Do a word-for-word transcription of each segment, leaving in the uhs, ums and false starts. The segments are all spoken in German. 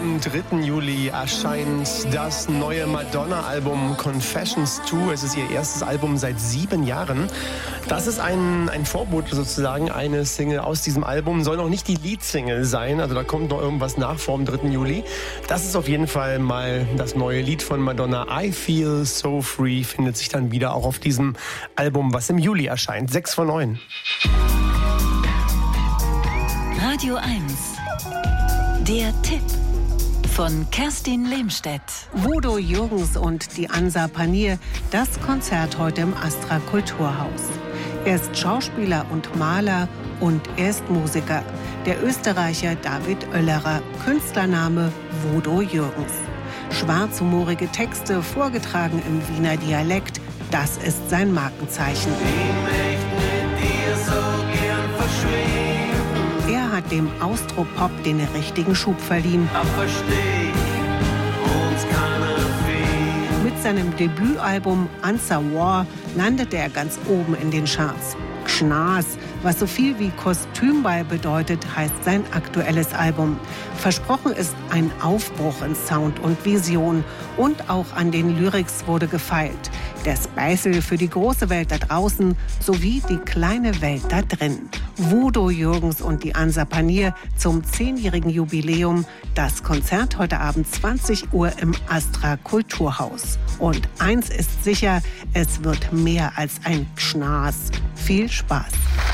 Am dritten Juli erscheint das neue Madonna-Album Confessions zwei. Es ist ihr erstes Album seit sieben Jahren. Das ist ein, ein Vorbote sozusagen, eine Single aus diesem Album. Soll noch nicht die Lead-Single sein, also da kommt noch irgendwas nach vor dem dritten Juli. Das ist auf jeden Fall mal das neue Lied von Madonna. I Feel So Free findet sich dann wieder auch auf diesem Album, was im Juli erscheint. Sechs von neun. Radio eins. Der Tipp von Kerstin Lehmstedt. Wodo Jürgens und die Ansa Pannier, das Konzert heute im Astra Kulturhaus. Er ist Schauspieler und Maler und er ist Musiker. Der Österreicher David Oellerer, Künstlername Wodo Jürgens. Schwarzhumorige Texte, vorgetragen im Wiener Dialekt, das ist sein Markenzeichen. Er hat dem Austropop den richtigen Schub verliehen. Mit seinem Debütalbum Answer War landete er ganz oben in den Charts. Gschnas, was so viel wie Kostümball bedeutet, heißt sein aktuelles Album. Versprochen ist ein Aufbruch in Sound und Vision. Und auch an den Lyrics wurde gefeilt. Der Speisel für die große Welt da draußen sowie die kleine Welt da drin. Wodo Jürgens und die Ansa Pannier zum zehnjährigen Jubiläum. Das Konzert heute Abend zwanzig Uhr im Astra Kulturhaus. Und eins ist sicher, es wird mehr als ein Gschnas. Viel Spaß.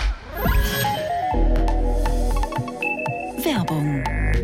Werbung.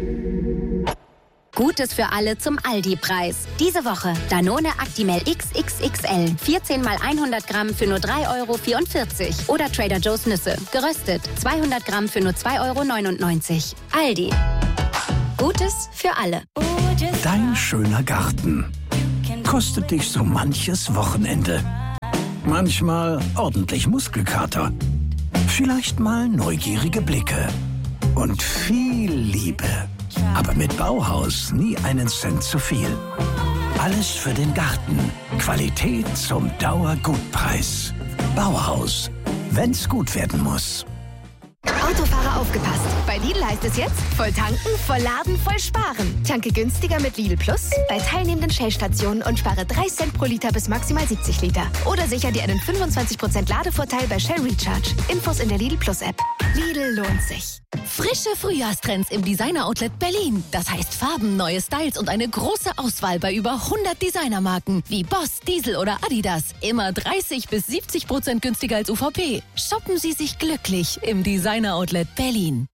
Gutes für alle zum Aldi-Preis. Diese Woche Danone Actimel X X X L. vierzehn mal hundert Gramm für nur drei Euro vierundvierzig. Oder Trader Joe's Nüsse. Geröstet. zweihundert Gramm für nur zwei Euro neunundneunzig. Aldi. Gutes für alle. Dein schöner Garten kostet dich so manches Wochenende. Manchmal ordentlich Muskelkater. Vielleicht mal neugierige Blicke. Und viel Liebe. Aber mit Bauhaus nie einen Cent zu viel. Alles für den Garten. Qualität zum Dauergutpreis. Bauhaus. Wenn's gut werden muss. Autofahrer aufgepasst. Bei Lidl heißt es jetzt, voll tanken, voll laden, voll sparen. Tanke günstiger mit Lidl Plus bei teilnehmenden Shell-Stationen und spare drei Cent pro Liter bis maximal siebzig Liter. Oder sicher dir einen fünfundzwanzig Prozent Ladevorteil bei Shell Recharge. Infos in der Lidl Plus App. Lidl lohnt sich. Frische Frühjahrstrends im Designer-Outlet Berlin. Das heißt Farben, neue Styles und eine große Auswahl bei über hundert Designermarken wie Boss, Diesel oder Adidas. Immer dreißig bis siebzig Prozent günstiger als U V P. Shoppen Sie sich glücklich im Designer-Outlet Berlin.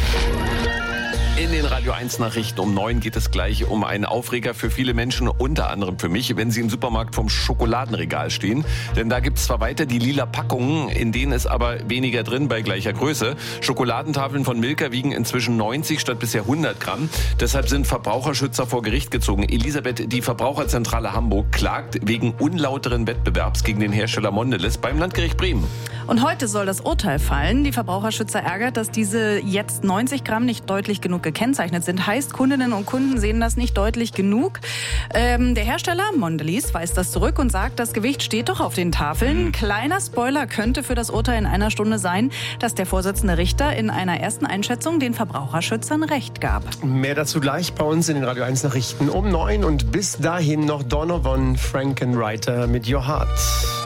In den Radio eins Nachrichten um neun geht es gleich um einen Aufreger für viele Menschen, unter anderem für mich, wenn sie im Supermarkt vom Schokoladenregal stehen. Denn da gibt es zwar weiter die lila Packungen, in denen ist aber weniger drin bei gleicher Größe. Schokoladentafeln von Milka wiegen inzwischen neunzig statt bisher hundert Gramm. Deshalb sind Verbraucherschützer vor Gericht gezogen. Elisabeth, die Verbraucherzentrale Hamburg klagt wegen unlauteren Wettbewerbs gegen den Hersteller Mondelez beim Landgericht Bremen. Und heute soll das Urteil fallen. Die Verbraucherschützer ärgert, dass diese jetzt neunzig Gramm nicht deutlich genug gekennzeichnet sind. Heißt, Kundinnen und Kunden sehen das nicht deutlich genug. Ähm, der Hersteller Mondelez weist das zurück und sagt, das Gewicht steht doch auf den Tafeln. Kleiner Spoiler könnte für das Urteil in einer Stunde sein, dass der Vorsitzende Richter in einer ersten Einschätzung den Verbraucherschützern Recht gab. Mehr dazu gleich bei uns in den Radio eins Nachrichten um neun und bis dahin noch Donovan Frankenreiter mit Your Heart.